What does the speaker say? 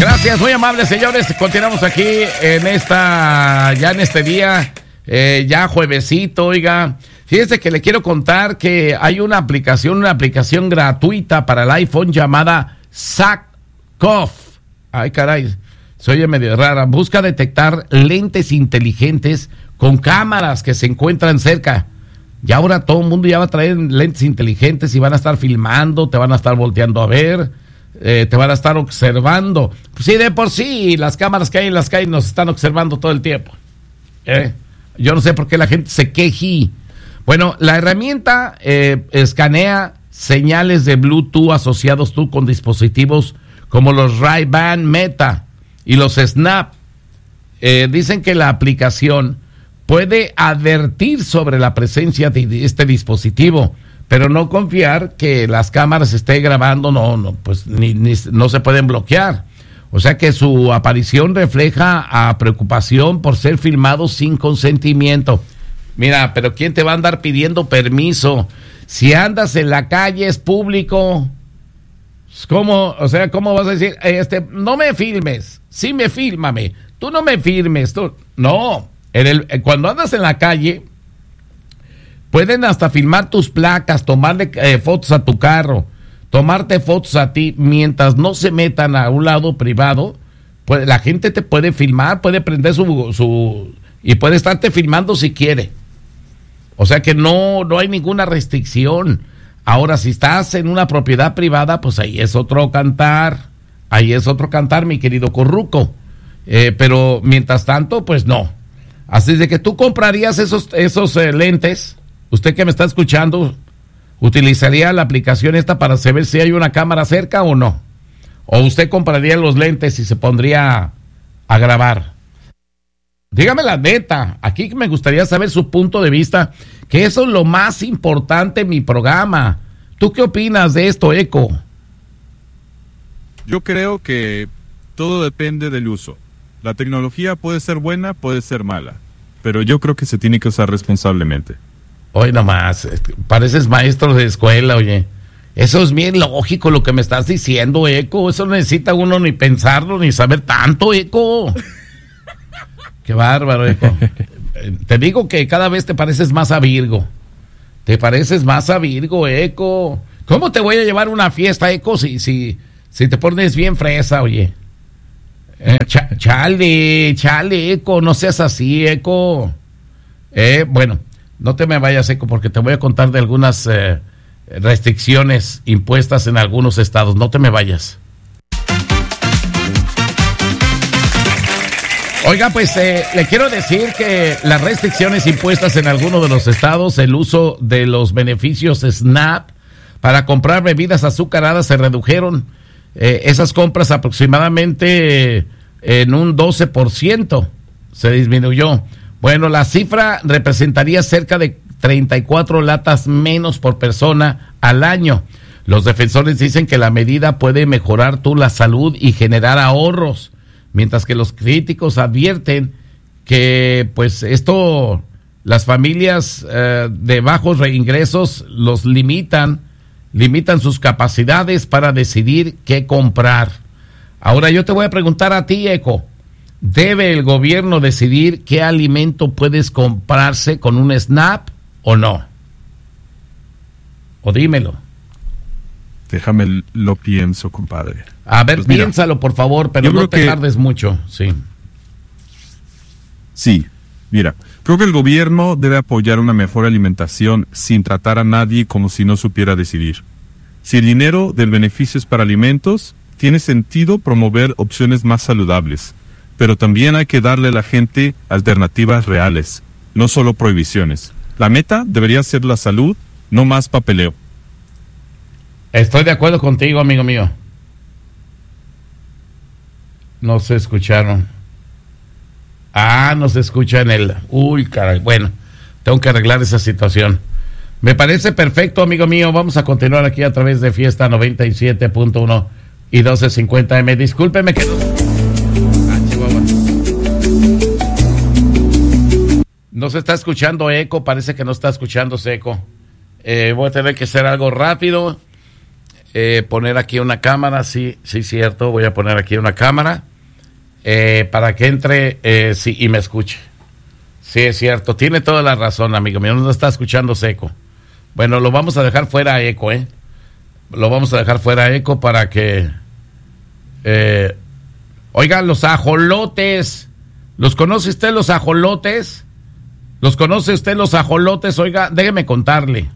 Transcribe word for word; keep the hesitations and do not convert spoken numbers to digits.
Gracias, muy amables señores. Continuamos aquí en esta, ya en este día, eh, ya juevesito, oiga. Fíjese que le quiero contar que hay una aplicación, una aplicación gratuita para el iPhone llamada SACOF. Ay, caray, se oye medio rara. Busca detectar lentes inteligentes con cámaras que se encuentran cerca. Y ahora todo el mundo ya va a traer lentes inteligentes y van a estar filmando, te van a estar volteando a ver, eh, te van a estar observando. Pues sí, de por sí, las cámaras que hay en las calles nos están observando todo el tiempo. ¿Eh? Yo no sé por qué la gente se quejí. Bueno, la herramienta eh, escanea señales de Bluetooth asociados tú con dispositivos como los Ray-Ban Meta y los Snap. Eh, dicen que la aplicación puede advertir sobre la presencia de este dispositivo, pero no confiar que las cámaras estén grabando, no, no, pues ni, ni, no se pueden bloquear. O sea que su aparición refleja a preocupación por ser filmado sin consentimiento. Mira, pero ¿quién te va a andar pidiendo permiso? Si andas en la calle es público. ¿Cómo? O sea, ¿cómo vas a decir, este, no me filmes? Sí, me fílmame. Tú no me filmes. Tú. No. En el, cuando andas en la calle, pueden hasta filmar tus placas, tomarle eh, fotos a tu carro, tomarte fotos a ti, mientras no se metan a un lado privado, pues la gente te puede filmar, puede prender su, su y puede estarte filmando si quiere. O sea que no, no hay ninguna restricción. Ahora, si estás en una propiedad privada, pues ahí es otro cantar, ahí es otro cantar, mi querido Corruco. Eh, pero mientras tanto, pues no. Así de que tú comprarías esos, esos eh, lentes. Usted que me está escuchando, ¿utilizaría la aplicación esta para saber si hay una cámara cerca o no? ¿O usted compraría los lentes y se pondría a grabar? Dígame la neta, aquí me gustaría saber su punto de vista, que eso es lo más importante en mi programa. ¿Tú qué opinas de esto, Eco? Yo creo que todo depende del uso. La tecnología puede ser buena, puede ser mala, pero yo creo que se tiene que usar responsablemente. Oye, nomás, pareces maestro de escuela, oye. Eso es bien lógico lo que me estás diciendo, Eco. Eso no necesita uno ni pensarlo, ni saber tanto, Eco. Qué bárbaro, Eco. Te digo que cada vez te pareces más a Virgo. Te pareces más a Virgo, Eco. ¿Cómo te voy a llevar a una fiesta, Eco, si, si, si te pones bien fresa, oye? Eh, ch- chale, chale, Eco, no seas así, Eco. Eh, bueno, no te me vayas, Eco, porque te voy a contar de algunas eh, restricciones impuestas en algunos estados. No te me vayas. Oiga, pues eh, le quiero decir que las restricciones impuestas en algunos de los estados, el uso de los beneficios SNAP para comprar bebidas azucaradas se redujeron. Eh, esas compras aproximadamente eh, en un doce por ciento se disminuyó. Bueno, la cifra representaría cerca de treinta y cuatro latas menos por persona al año. Los defensores dicen que la medida puede mejorar tú la salud y generar ahorros, mientras que los críticos advierten que pues esto, las familias eh, de bajos ingresos los limitan, limitan sus capacidades para decidir qué comprar. Ahora yo te voy a preguntar a ti, Eco, ¿debe el gobierno decidir qué alimento puedes comprarse con un SNAP o no? O dímelo. Déjame lo pienso, compadre. A ver, pues mira, piénsalo, por favor, pero no te que... tardes mucho, sí. Sí, mira, creo que el gobierno debe apoyar una mejor alimentación sin tratar a nadie como si no supiera decidir. Si el dinero del beneficio es para alimentos, tiene sentido promover opciones más saludables, pero también hay que darle a la gente alternativas reales, no solo prohibiciones. La meta debería ser la salud, no más papeleo. Estoy de acuerdo contigo, amigo mío. No se escucharon. Ah, no se escucha en el... Uy, caray. Bueno, tengo que arreglar esa situación. Me parece perfecto, amigo mío. Vamos a continuar aquí a través de Fiesta noventa y siete punto uno y doce cincuenta eme. Discúlpeme que no... Ah, Chihuahua. No se está escuchando eco. Parece que no está escuchándose eco. Eh, voy a tener que hacer algo rápido. eh, poner aquí una cámara, sí, sí, cierto, voy a poner aquí una cámara eh, para que entre eh, sí, y me escuche. Sí, es cierto, tiene toda la razón, amigo mío, no está escuchando eco. Bueno, lo vamos a dejar fuera eco, ¿eh? Lo vamos a dejar fuera eco para que... Eh, oigan, los ajolotes, ¿los conoce usted los ajolotes? ¿Los conoce usted los ajolotes? Oiga, déjeme contarle.